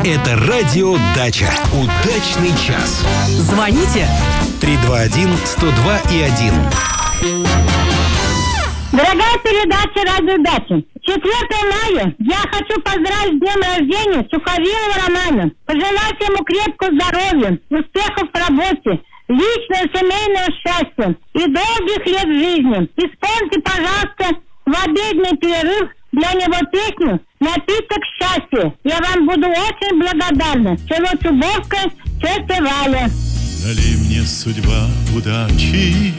Это радио «Дача». Удачный час. Звоните 321-102-1. Дорогая передача «Радио Дача», 4 мая я хочу поздравить с днем рождения Суховилова Романа, пожелать ему крепкого здоровья, успехов в работе, личного семейного счастья и долгих лет жизни. Исполните, пожалуйста, в обеденный перерыв для него песню «Напиток счастья». Я вам буду очень благодарна. Село Чубовка, тетя Валя. Дали мне судьба удачи